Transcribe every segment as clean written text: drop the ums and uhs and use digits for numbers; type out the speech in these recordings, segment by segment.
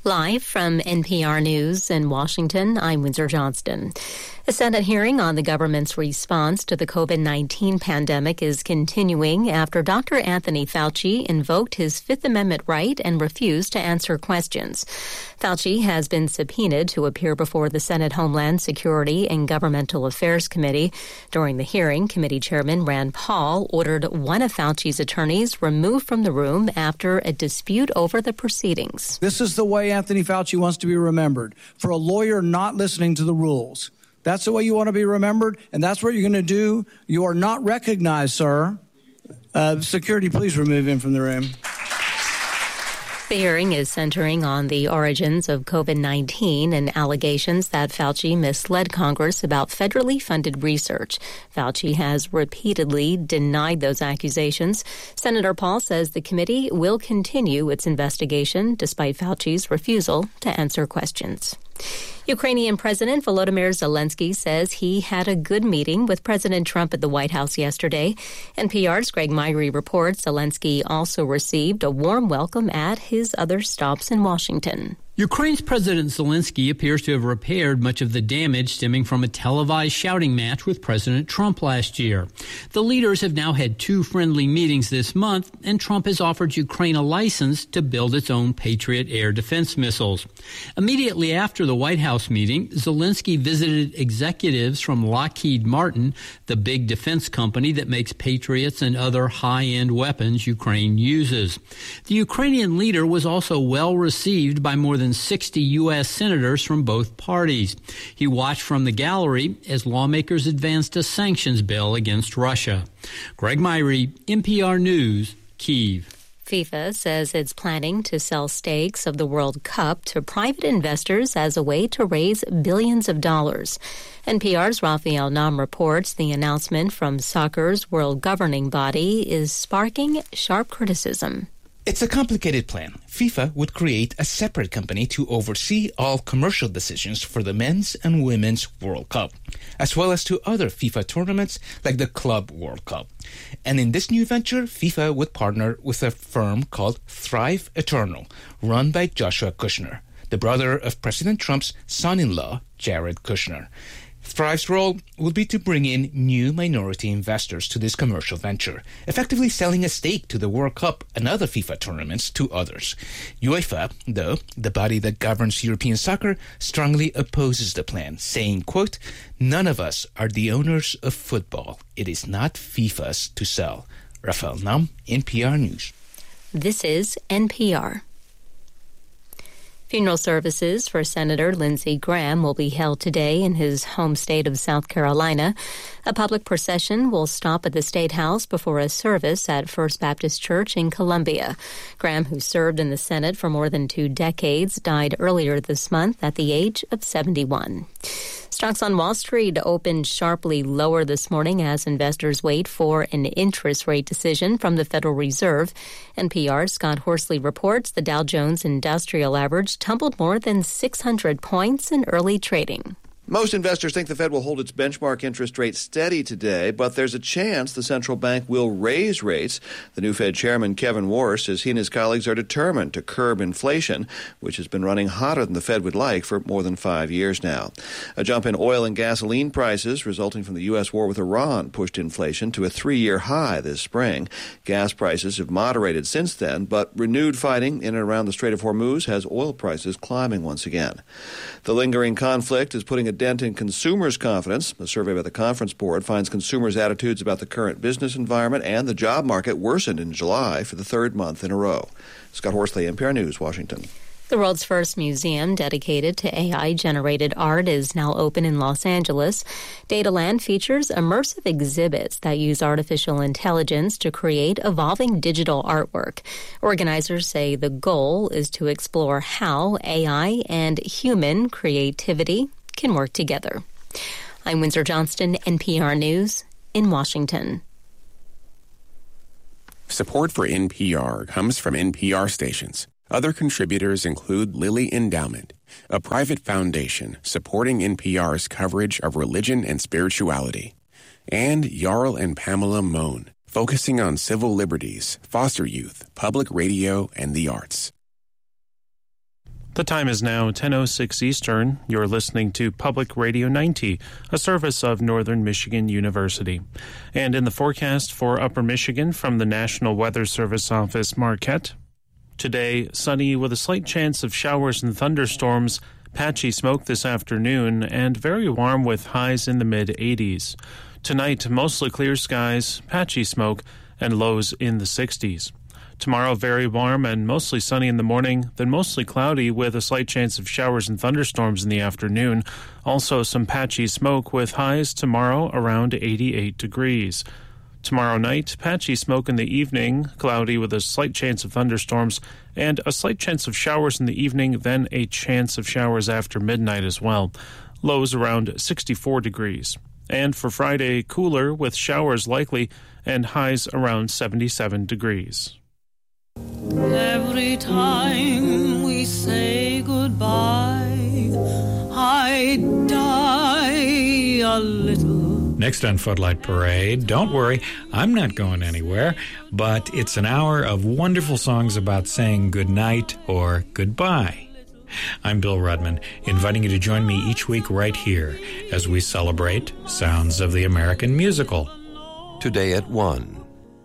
Live from NPR News in Washington, I'm Windsor Johnston. A Senate hearing on the government's response to the COVID-19 pandemic is continuing after Dr. Anthony Fauci invoked his Fifth Amendment right and refused to answer questions. Fauci has been subpoenaed to appear before the Senate Homeland Security and Governmental Affairs Committee. During the hearing, Committee Chairman Rand Paul ordered one of Fauci's attorneys removed from the room after a dispute over the proceedings. This is the way Anthony Fauci wants to be remembered, for a lawyer not listening to the rules. That's the way you want to be remembered, and that's what you're going to do. You are not recognized, sir. Security, please remove him from the room. The hearing is centering on the origins of COVID-19 and allegations that Fauci misled Congress about federally funded research. Fauci has repeatedly denied those accusations. Senator Paul says the committee will continue its investigation despite Fauci's refusal to answer questions. Ukrainian President Volodymyr Zelensky says he had a good meeting with President Trump at the White House yesterday. NPR's Greg Myrie reports Zelensky also received a warm welcome at his other stops in Washington. Ukraine's President Zelensky appears to have repaired much of the damage stemming from a televised shouting match with President Trump last year. The leaders have now had two friendly meetings this month, and Trump has offered Ukraine a license to build its own Patriot air defense missiles. Immediately after the White House meeting, Zelensky visited executives from Lockheed Martin, the big defense company that makes Patriots and other high-end weapons Ukraine uses. The Ukrainian leader was also well received by more than 60 U.S. senators from both parties. He watched from the gallery as lawmakers advanced a sanctions bill against Russia. Greg Myrie, NPR News, Kyiv. FIFA says it's planning to sell stakes of the World Cup to private investors as a way to raise billions of dollars. NPR's Raphael Nam reports the announcement from soccer's world governing body is sparking sharp criticism. It's a complicated plan. FIFA would create a separate company to oversee all commercial decisions for the Men's and Women's World Cup, as well as to other FIFA tournaments like the Club World Cup. And in this new venture, FIFA would partner with a firm called Thrive Eternal, run by Joshua Kushner, the brother of President Trump's son-in-law, Jared Kushner. Thrive's role will be to bring in new minority investors to this commercial venture, effectively selling a stake to the World Cup and other FIFA tournaments to others. UEFA, though, the body that governs European soccer, strongly opposes the plan, saying, quote, "None of us are the owners of football. It is not FIFA's to sell." Raphael Nam, NPR News. This is NPR. Funeral services for Senator Lindsey Graham will be held today in his home state of South Carolina. A public procession will stop at the State House before a service at First Baptist Church in Columbia. Graham, who served in the Senate for more than 2 decades, died earlier this month at the age of 71. Stocks on Wall Street opened sharply lower this morning as investors wait for an interest rate decision from the Federal Reserve. NPR's Scott Horsley reports the Dow Jones Industrial Average tumbled more than 600 points in early trading. Most investors think the Fed will hold its benchmark interest rate steady today, but there's a chance the central bank will raise rates. The new Fed chairman, Kevin Warsh, says he and his colleagues are determined to curb inflation, which has been running hotter than the Fed would like for more than 5 years now. A jump in oil and gasoline prices resulting from the U.S. war with Iran pushed inflation to a 3-year high this spring. Gas prices have moderated since then, but renewed fighting in and around the Strait of Hormuz has oil prices climbing once again. The lingering conflict is putting a dent in consumers' confidence. A survey by the Conference Board finds consumers' attitudes about the current business environment and the job market worsened in July for the 3rd month in a row. Scott Horsley, NPR News, Washington. The world's first museum dedicated to AI-generated art is now open in Los Angeles. Dataland features immersive exhibits that use artificial intelligence to create evolving digital artwork. Organizers say the goal is to explore how AI and human creativity can work together. I'm Windsor Johnston, NPR News in Washington. Support for NPR comes from NPR stations. Other contributors include Lilly Endowment, a private foundation supporting NPR's coverage of religion and spirituality, and Jarl and Pamela Mohn, focusing on civil liberties, foster youth, public radio, and the arts. The time is now 10:06 Eastern. You're listening to Public Radio 90, a service of Northern Michigan University. And in the forecast for Upper Michigan from the National Weather Service Office, Marquette. Today, sunny with a slight chance of showers and thunderstorms, patchy smoke this afternoon, and very warm with highs in the mid-80s. Tonight, mostly clear skies, patchy smoke, and lows in the 60s. Tomorrow, very warm and mostly sunny in the morning, then mostly cloudy with a slight chance of showers and thunderstorms in the afternoon. Also some patchy smoke with highs tomorrow around 88 degrees. Tomorrow night, patchy smoke in the evening, cloudy with a slight chance of thunderstorms, and a slight chance of showers in the evening, then a chance of showers after midnight as well. Lows around 64 degrees. And for Friday, cooler with showers likely and highs around 77 degrees. Every time we say goodbye, I die a little. Next on Floodlight Parade, don't worry, I'm not going anywhere, but it's an hour of wonderful songs about saying goodnight or goodbye. I'm Bill Rudman, inviting you to join me each week right here as we celebrate Sounds of the American Musical. Today at 1.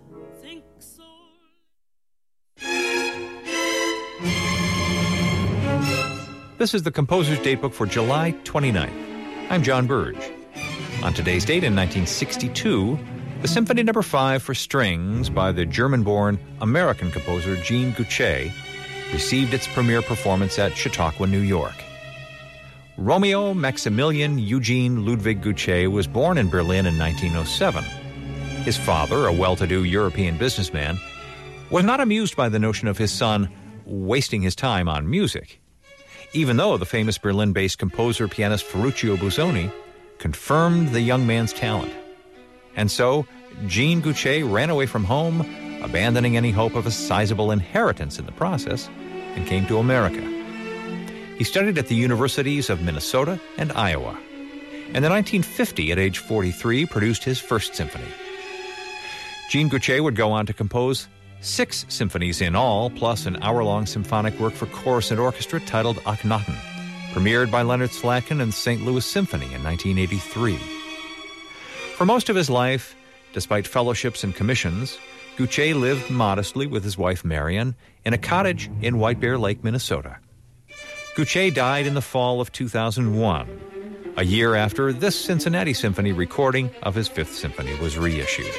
This is the Composer's Datebook for July 29th. I'm John Burge. On today's date in 1962, the Symphony No. 5 for strings by the German-born American composer Jean Guchet received its premiere performance at Chautauqua, New York. Romeo Maximilian Eugene Ludwig Guchet was born in Berlin in 1907. His father, a well-to-do European businessman, was not amused by the notion of his son wasting his time on music, even though the famous Berlin-based composer-pianist Ferruccio Busoni confirmed the young man's talent. And so, Jean Guchet ran away from home, abandoning any hope of a sizable inheritance in the process, and came to America. He studied at the universities of Minnesota and Iowa, and in 1950, at age 43, produced his first symphony. Jean Guchet would go on to compose 6 symphonies in all, plus an hour-long symphonic work for chorus and orchestra titled Akhenaten, premiered by Leonard Slatkin and St. Louis Symphony in 1983. For most of his life, despite fellowships and commissions, Guchet lived modestly with his wife Marion in a cottage in White Bear Lake, Minnesota. Guchet died in the fall of 2001, a year after this Cincinnati Symphony recording of his 5th Symphony was reissued.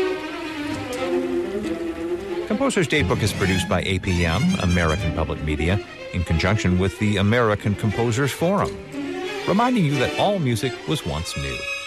Composer's Datebook is produced by APM, American Public Media, in conjunction with the American Composers Forum, reminding you that all music was once new.